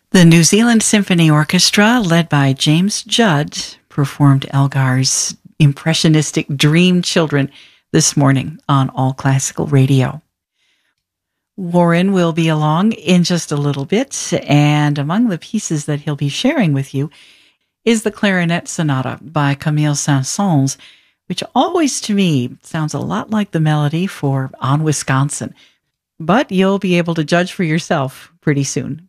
The New Zealand Symphony Orchestra, led by James Judd, performed Elgar's impressionistic Dream Children this morning on All Classical Radio. Warren will be along in just a little bit, and among the pieces that he'll be sharing with you is the Clarinet Sonata by Camille Saint-Saëns, which always to me sounds a lot like the melody for On Wisconsin. But you'll be able to judge for yourself pretty soon.